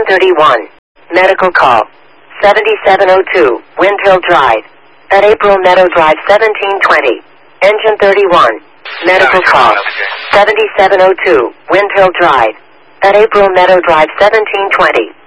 Engine 31. Medical call. 7702, Windhill Drive. At April Meadow Drive 1720. Engine 31. Medical call. 7702, Windhill Drive. At April Meadow Drive 1720.